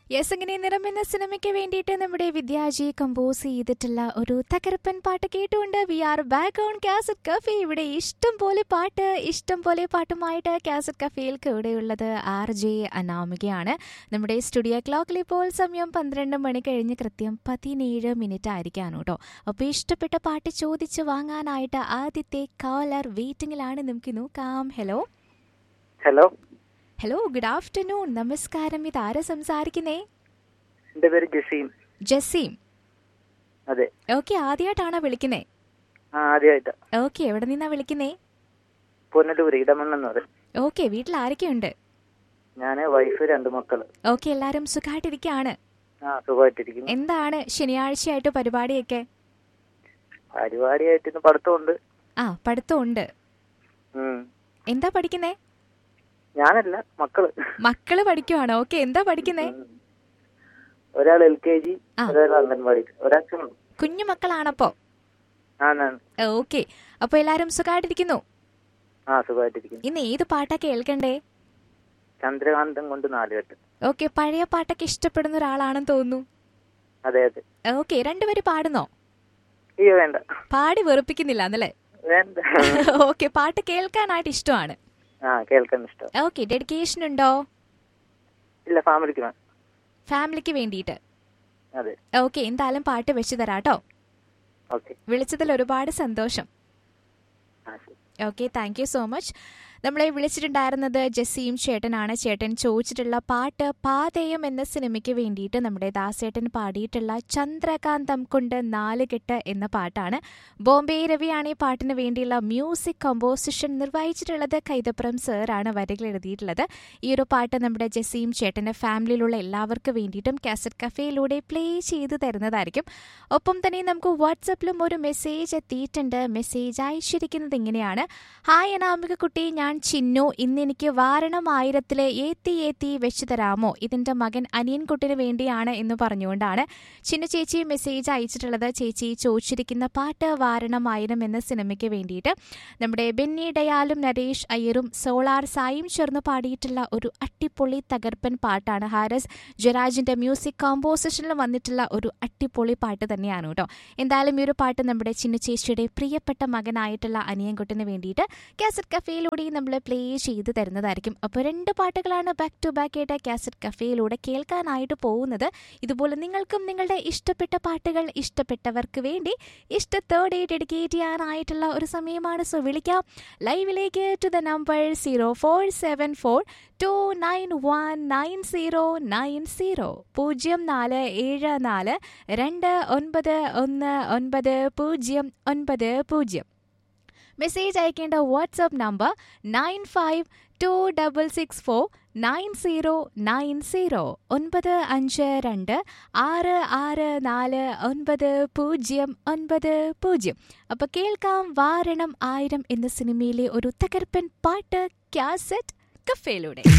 Yes, അങ്ങനെ നിറം എന്ന സിനിമയ്ക്ക് വേണ്ടിയിട്ട് നമ്മുടെ വിദ്യാജി കമ്പോസ് ചെയ്തിട്ടുള്ള ഒരു തകർപ്പൻ പാട്ട് കേട്ടുകൊണ്ട് V are back on cassette cafe. ഇവിടെ ഇഷ്ടം പോലെ പാട്ടുമായിട്ട് കാസറ്റ് കഫേയിൽ കൂടെയുള്ളത് RJ അനാമികയാണ്. നമ്മുടെ സ്റ്റുഡിയോ ക്ലോക്കിൽ ഇപ്പോൾ സമയം 12 മണി കഴിഞ്ഞ് കൃത്യം 17 മിനിറ്റ് ആയിരിക്കാണ് കേട്ടോ. അപ്പോൾ ഇഷ്ടപ്പെട്ട പാട്ട് ചോദിച്ച് വാങ്ങാനായിട്ട് ആദ്യത്തെ കോളർ വെയിറ്റിംഗിലാണ്. നമുക്ക് നോക്കാം. Hello hello hello, good afternoon. നമസ്കാരം. ഇതാരാ സംസാരിക്കുന്നേ? എന്റെ പേര് ജസീം. ജസീം. അതെ. ഓക്കെ, ആദ്യമായിട്ടാണോ വിളിക്കുന്നേ? ആദ്യമായിട്ടാ. ഓക്കെ, എവിടെ നിന്നാ വിളിക്കുന്നേ? പുനലൂര് ഇടമണ്ണെന്ന് പറയും. ഓക്കെ, വീട്ടിൽ ആരൊക്കെയുണ്ട്? ഞാന് വൈഫ് 2 മക്കള്. ഓക്കെ, എല്ലാരും സുഖമായിട്ടിരിക്കുകയാണ്? സുഖമായിട്ടിരിക്കുന്നു. എന്താണ് ശനിയാഴ്ചയായിട്ട് പരിപാടിയൊക്കെ? പരിപാടിയായിട്ട് പഠിത്തമുണ്ട്. പഠിത്തമുണ്ട്. എന്താ പഠിക്കുന്നേ? ഞാനല്ല, മക്കള് പഠിക്കുവാണോ? ഓക്കെ, എന്താ പഠിക്കുന്നേ? ഒരാൾ LKG, ഒരാൾ അംഗൻവാടി, ഒരാഴ്ച. കുഞ്ഞു മക്കളാണപ്പോ? ഓക്കെ, അപ്പൊ എല്ലാരും സുഖമായിട്ടിരിക്കുന്നു? സുഖമായിട്ടിരിക്കുന്നു. ഇന്ന് ഏത് പാട്ടാ കേൾക്കണ്ടേ? ചന്ദ്രകാന്തം കൊണ്ട് 4 കെട്ട്. ഓക്കെ, പഴയ പാട്ടൊക്കെ ഇഷ്ടപ്പെടുന്ന ഒരാളാണെന്ന് തോന്നുന്നു. അതെ അതെ. ഓക്കെ, രണ്ടുപേരും പാടുന്നോ? അയ്യോ വേണ്ട, പാടി വെറുപ്പിക്കുന്നില്ല എന്നല്ലേ? വേണ്ട. ഓക്കെ, പാട്ട് കേൾക്കാനായിട്ട് ഇഷ്ടമാണ്. കേൾക്കാൻ ഇഷ്ടം. ഓക്കെ, ഡെഡിക്കേഷൻ ഉണ്ടോ? ഇല്ല, ഫാമിലിക്ക് വേണ്ടിയിട്ട്. അതെ. ഓക്കെ, എന്തായാലും പാട്ട് വെച്ചു തരാട്ടോ. വിളിച്ചതിൽ ഒരുപാട് സന്തോഷം. Okay, thank you so much. നമ്മളെ വിളിച്ചിട്ടുണ്ടായിരുന്നത് ജസീം ചേട്ടനാണ്. ചേട്ടൻ ചോദിച്ചിട്ടുള്ള പാട്ട് പാതയം എന്ന സിനിമയ്ക്ക് വേണ്ടിയിട്ട് നമ്മുടെ ദാസേട്ടൻ പാടിയിട്ടുള്ള ചന്ദ്രകാന്തം കൊണ്ട് 4 കെട്ട് എന്ന പാട്ടാണ്. ബോംബെ രവിയാണ് ഈ പാട്ടിന് വേണ്ടിയുള്ള മ്യൂസിക് കമ്പോസിഷൻ നിർവഹിച്ചിട്ടുള്ളത്. കൈതപ്രം സാറാണ് വരികൾ എഴുതിയിട്ടുള്ളത്. ഈ ഒരു പാട്ട് നമ്മുടെ ജസീം ചേട്ടൻ്റെ ഫാമിലിയിലുള്ള എല്ലാവർക്കും വേണ്ടിയിട്ടും കാസറ്റ് കഫേയിലൂടെ പ്ലേ ചെയ്ത് തരുന്നതായിരിക്കും. ഒപ്പം തന്നെ നമുക്ക് വാട്സപ്പിലും ഒരു മെസ്സേജ് എത്തിയിട്ടുണ്ട്. മെസ്സേജ് അയച്ചിരിക്കുന്നത് ഇങ്ങനെയാണ്: ഹായ് അനാമിക കുട്ടി, ഞാൻ ചിന്നു. ഇന്നെനിക്ക് വാരണം 1000 ഏത്തി വെച്ചു തരാമോ? ഇതിന്റെ മകൻ അനിയൻകുട്ടിന് വേണ്ടിയാണ് എന്ന് പറഞ്ഞുകൊണ്ടാണ് ചിന്നു ചേച്ചി മെസ്സേജ് അയച്ചിട്ടുള്ളത്. ചേച്ചി ചോദിച്ചിരിക്കുന്ന പാട്ട് വാരണം 1000 എന്ന സിനിമയ്ക്ക് വേണ്ടിയിട്ട് നമ്മുടെ ബെന്നി ഡയാലും നരേഷ് അയ്യരും സോളാർ സായും ചേർന്ന് പാടിയിട്ടുള്ള ഒരു അട്ടിപ്പൊളി തകർപ്പൻ പാട്ടാണ്. ഹാരിസ് ജയരാജിന്റെ മ്യൂസിക് കോമ്പോസിഷനിൽ വന്നിട്ടുള്ള ഒരു അട്ടിപ്പൊളി പാട്ട് തന്നെയാണ് കേട്ടോ. എന്തായാലും ഈ ഒരു പാട്ട് നമ്മുടെ ചിന്നു ചേച്ചിയുടെ പ്രിയപ്പെട്ട മകനായിട്ടുള്ള അനിയൻകുട്ടിന് വേണ്ടിയിട്ട് കാസറ്റ് കഫേയിലൂടെ നമ്മൾ പ്ലേ ചെയ്ത് തരുന്നതായിരിക്കും. അപ്പോൾ 2 പാട്ടുകളാണ് ബാക്ക് ടു ബാക്ക് ആയിട്ട് കാസറ്റ് കഫേയിലൂടെ കേൾക്കാനായിട്ട് പോകുന്നത്. ഇതുപോലെ നിങ്ങൾക്കും നിങ്ങളുടെ ഇഷ്ടപ്പെട്ട പാട്ടുകൾ ഇഷ്ടപ്പെട്ടവർക്ക് വേണ്ടി ഇഷ്ടത്തോടെ ഡെഡിക്കേറ്റ് ചെയ്യാനായിട്ടുള്ള ഒരു സമയമാണ്. സോ വിളിക്കാം ലൈവിലേക്ക് ടു ദ നമ്പർ 0474291990 0474291990. മെസ്സേജ് അയക്കേണ്ട വാട്സ്ആപ്പ് നമ്പർ 9526649090 9526649090. അപ്പോൾ കേൾക്കാം വാരണം 1000 എന്ന സിനിമയിലെ ഒരു തകർപ്പൻ പാട്ട് കാസറ്റ് കഫേയിലൂടെ.